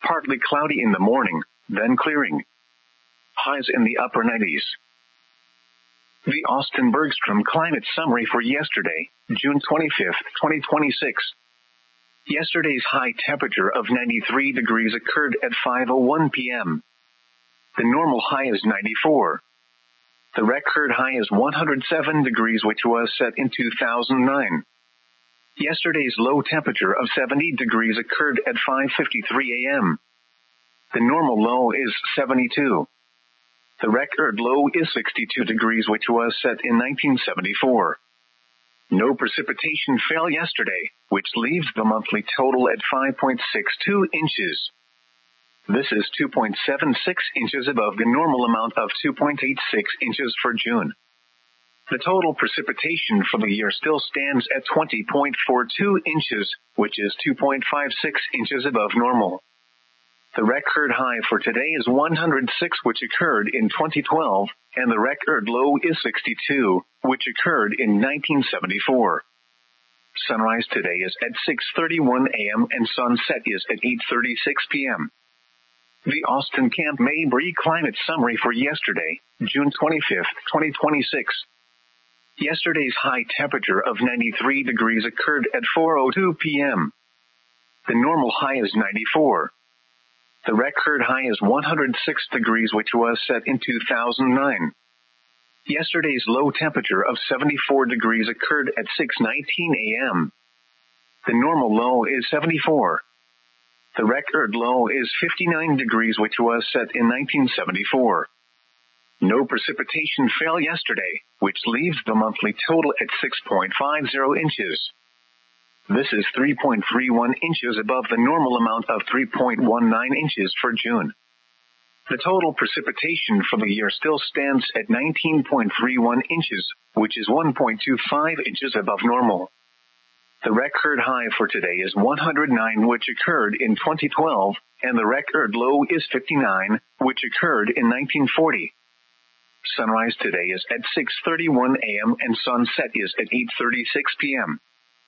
partly cloudy in the morning, then clearing. Highs in the upper 90s. The Austin Bergstrom Climate Summary for yesterday, June 25, 2026. Yesterday's high temperature of 93 degrees occurred at 5:01 p.m. The normal high is 94. The record high is 107 degrees, which was set in 2009. Yesterday's low temperature of 70 degrees occurred at 5:53 a.m. The normal low is 72. The record low is 62 degrees, which was set in 1974. No precipitation fell yesterday, which leaves the monthly total at 5.62 inches. This is 2.76 inches above the normal amount of 2.86 inches for June. The total precipitation for the year still stands at 20.42 inches, which is 2.56 inches above normal. The record high for today is 106, which occurred in 2012, and the record low is 62, which occurred in 1974. Sunrise today is at 6:31 a.m. and sunset is at 8:36 p.m. The Austin Camp Mabry Climate Summary for yesterday, June 25, 2026. Yesterday's high temperature of 93 degrees occurred at 4:02 p.m. The normal high is 94. The record high is 106 degrees, which was set in 2009. Yesterday's low temperature of 74 degrees occurred at 6:19 a.m. The normal low is 74. The record low is 59 degrees, which was set in 1974. No precipitation fell yesterday, which leaves the monthly total at 6.50 inches. This is 3.31 inches above the normal amount of 3.19 inches for June. The total precipitation for the year still stands at 19.31 inches, which is 1.25 inches above normal. The record high for today is 109, which occurred in 2012, and the record low is 59, which occurred in 1940. Sunrise today is at 6:31 a.m. and sunset is at 8:36 p.m.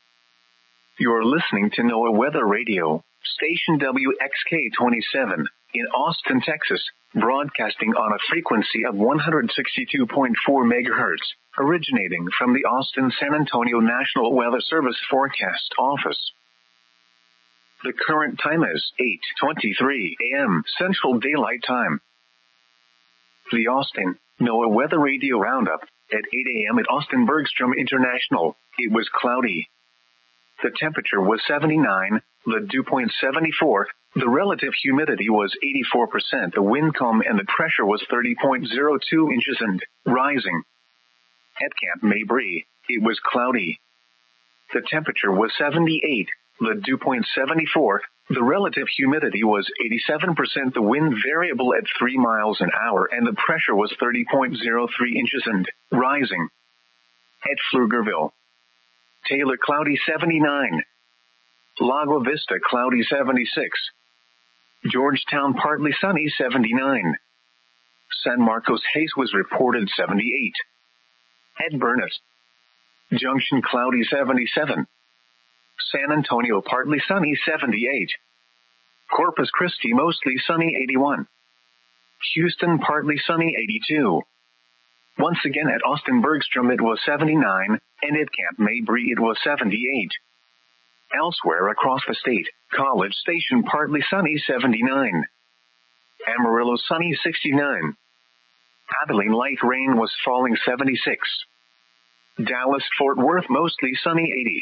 You're listening to NOAA Weather Radio, station WXK-27, in Austin, Texas, broadcasting on a frequency of 162.4 MHz, originating from the Austin-San Antonio National Weather Service Forecast Office. The current time is 8:23 a.m. Central Daylight Time. The Austin NOAA Weather Radio Roundup. At 8 a.m. at Austin Bergstrom International, it was cloudy. The temperature was 79, the dew point 74, the relative humidity was 84%, the wind calm and the pressure was 30.02 inches and rising. At Camp Mabry, it was cloudy. The temperature was 78, the dew point 74, the relative humidity was 87%, the wind variable at 3 miles an hour and the pressure was 30.03 inches and rising. At Pflugerville, Taylor cloudy 79. Lago Vista cloudy 76. Georgetown partly sunny 79. San Marcos Hayes was reported 78. At Burnett Junction cloudy 77. San Antonio partly sunny 78. Corpus Christi mostly sunny 81. Houston partly sunny 82. Once again at Austin Bergstrom it was 79, and at Camp Mabry it was 78. Elsewhere across the state, College Station partly sunny 79. Amarillo sunny 69. Abilene light rain was falling 76. Dallas Fort Worth mostly sunny 80.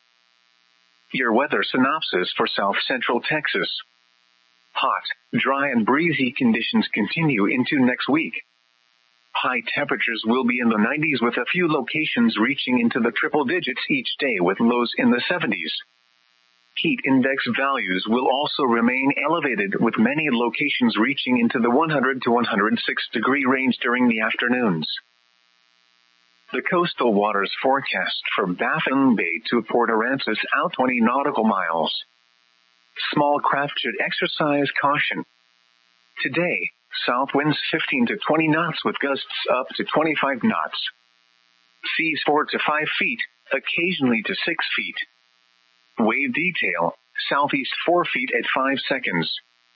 Your weather synopsis for South Central Texas. Hot, dry and breezy conditions continue into next week. High temperatures will be in the 90s with a few locations reaching into the triple digits each day with lows in the 70s. Heat index values will also remain elevated with many locations reaching into the 100 to 106 degree range during the afternoons. The coastal waters forecast from Baffin Bay to Port Aransas out 20 nautical miles. Small craft should exercise caution. Today, south winds 15 to 20 knots with gusts up to 25 knots. Seas 4 to 5 feet, occasionally to 6 feet. Wave detail, southeast 4 feet at 5 seconds.